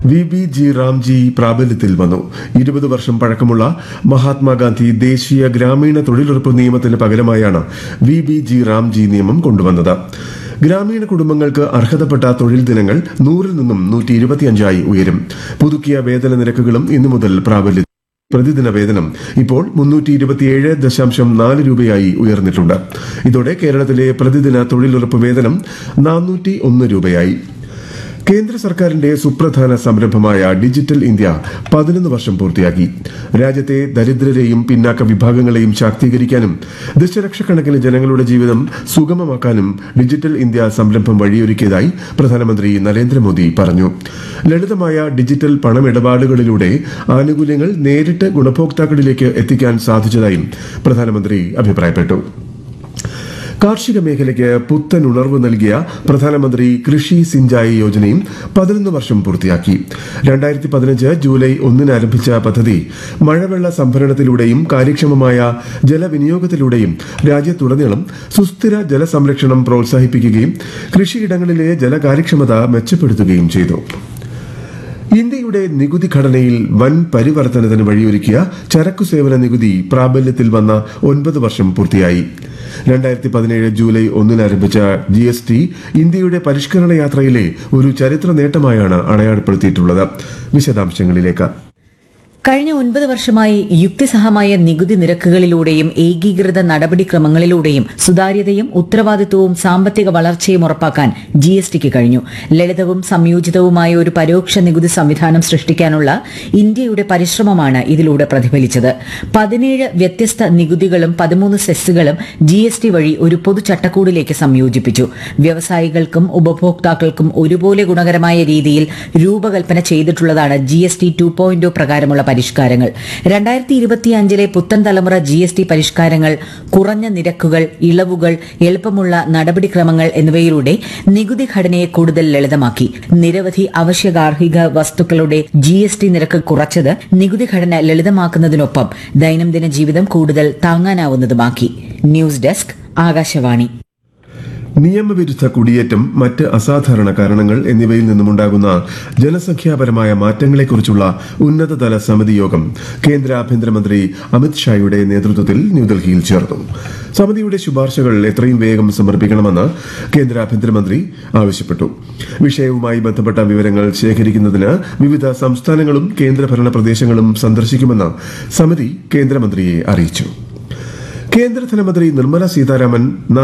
VBG Ramji പ്രാബല്യത്തിൽ വന്നു. 20 വർഷം പഴക്കമുള്ള മഹാത്മാഗാന്ധി ദേശീയ ഗ്രാമീണ തൊഴിലുറപ്പ് നിയമത്തിന് പകരമായാണ് VBG റാംജി നിയമം കൊണ്ടുവന്നത്. ഗ്രാമീണ കുടുംബങ്ങൾക്ക് അർഹതപ്പെട്ട തൊഴിൽ ദിനങ്ങൾ 100-ൽ നിന്നും 125 ഉയരും. പുതുക്കിയ വേതന നിരക്കുകളും ഇന്നു മുതൽ പ്രാബല്യത്തിൽ. പ്രതിദിന വേതനം ഇപ്പോൾ 327.4 രൂപയായി ഉയർന്നിട്ടുണ്ട്. ഇതോടെ കേരളത്തിലെ പ്രതിദിന തൊഴിലുറപ്പ് വേതനം 401 രൂപയായി. കേന്ദ്ര സർക്കാരിന്റെ സുപ്രധാന സംരംഭമായ ഡിജിറ്റൽ ഇന്ത്യ 11 വർഷം പൂർത്തിയാക്കി. രാജ്യത്തെ ദരിദ്രരെയും പിന്നാക്ക വിഭാഗങ്ങളെയും ശാക്തീകരിക്കാനും ദശലക്ഷക്കണക്കിന് ജനങ്ങളുടെ ജീവിതം സുഗമമാക്കാനും ഡിജിറ്റൽ ഇന്ത്യ സംരംഭം വഴിയൊരുക്കിയതായി പ്രധാനമന്ത്രി നരേന്ദ്രമോദി പറഞ്ഞു. ലളിതമായ ഡിജിറ്റൽ പണമിടപാടുകളിലൂടെ ആനുകൂല്യങ്ങൾ നേരിട്ട് ഗുണഭോക്താക്കളിലേക്ക് എത്തിക്കാൻ സാധിച്ചതായും പ്രധാനമന്ത്രി അഭിപ്രായപ്പെട്ടു. കാർഷിക മേഖലയ്ക്ക് പുത്തൻ ഉണർവ് നൽകിയ പ്രധാനമന്ത്രി കൃഷി സിഞ്ചായി യോജനയും 11 വർഷം പൂർത്തിയാക്കി. 2015 ജൂലൈ 1 ആരംഭിച്ച പദ്ധതി മഴവെള്ള സംഭരണത്തിലൂടെയും കാര്യക്ഷമമായ ജലവിനിയോഗത്തിലൂടെയും രാജ്യത്തുടനീളം സുസ്ഥിര ജലസംരക്ഷണം പ്രോത്സാഹിപ്പിക്കുകയും കൃഷിയിടങ്ങളിലെ ജലകാര്യക്ഷമത മെച്ചപ്പെടുത്തുകയും ചെയ്തു. ഇന്ത്യയുടെ നികുതി ഘടനയിൽ വൻ പരിവർത്തനത്തിന് വഴിയൊരുക്കിയ ചരക്കു സേവന നികുതി പ്രാബല്യത്തിൽ വന്ന 9 വർഷം പൂർത്തിയായി. 2017 ജൂലൈ 1 ആരംഭിച്ച GST ഇന്ത്യയുടെ പരിഷ്കരണ യാത്രയിലെ ഒരു ചരിത്ര നേട്ടമായാണ് അടയാളപ്പെടുത്തിയിട്ടുള്ളത്. വിശദാംശങ്ങളിലേക്ക്. കഴിഞ്ഞ 9 വർഷമായി യുക്തിസഹമായ നികുതി നിരക്കുകളിലൂടെയും ഏകീകൃത നടപടിക്രമങ്ങളിലൂടെയും സുതാര്യതയും ഉത്തരവാദിത്വവും സാമ്പത്തിക വളർച്ചയും ഉറപ്പാക്കാൻ GSTക്ക് കഴിഞ്ഞു. ലളിതവും സംയോജിതവുമായ ഒരു പരോക്ഷ നികുതി സംവിധാനം സൃഷ്ടിക്കാനുള്ള ഇന്ത്യയുടെ പരിശ്രമമാണ് ഇതിലൂടെ പ്രതിഫലിച്ചത്. 17 വ്യത്യസ്ത നികുതികളും 13 സെസ്സുകളും GST വഴി ഒരു പൊതു ചട്ടക്കൂടിലേക്ക് സംയോജിപ്പിച്ചു. വ്യവസായികൾക്കും ഉപഭോക്താക്കൾക്കും ഒരുപോലെ ഗുണകരമായ രീതിയിൽ രൂപകൽപ്പന ചെയ്തിട്ടുള്ളതാണ് GST 2.0 പ്രകാരമുള്ള പരിഷ്കാരങ്ങൾ. 2025 പുത്തൻ തലമുറ GST പരിഷ്കാരങ്ങൾ കുറഞ്ഞ നിരക്കുകൾ, ഇളവുകൾ, എളുപ്പമുള്ള നടപടിക്രമങ്ങൾ എന്നിവയിലൂടെ നികുതി ഘടനയെ കൂടുതൽ ലളിതമാക്കി. നിരവധി അവശ്യ ഗാർഹിക വസ്തുക്കളുടെ GST നിരക്ക് കുറച്ചത് നികുതി ഘടന ലളിതമാക്കുന്നതിനൊപ്പം ദൈനംദിന ജീവിതം കൂടുതൽ താങ്ങാനാവുന്നതുമാക്കി. News desk, Akashvani. നിയമവിരുദ്ധ കുടിയേറ്റം, മറ്റ് അസാധാരണ കാരണങ്ങൾ എന്നിവയിൽ നിന്നുമുണ്ടാകുന്ന ജനസംഖ്യാപരമായ മാറ്റങ്ങളെക്കുറിച്ചുള്ള ഉന്നതതല സമിതി യോഗം കേന്ദ്ര ആഭ്യന്തരമന്ത്രി അമിത് ഷായുടെ നേതൃത്വത്തിൽ ന്യൂഡൽഹിയിൽ ചേർന്നു. സമിതിയുടെ ശുപാർശകൾ എത്രയും വേഗം സമർപ്പിക്കണമെന്ന് കേന്ദ്ര ആഭ്യന്തരമന്ത്രി ആവശ്യപ്പെട്ടു. വിഷയവുമായി ബന്ധപ്പെട്ട വിവരങ്ങൾ ശേഖരിക്കുന്നതിന് വിവിധ സംസ്ഥാനങ്ങളും കേന്ദ്രഭരണ പ്രദേശങ്ങളും സന്ദർശിക്കുമെന്ന് സമിതി കേന്ദ്രമന്ത്രിയെ അറിയിച്ചു. കേന്ദ്ര ധനമന്ത്രി നിർമ്മല സീതാരാമൻ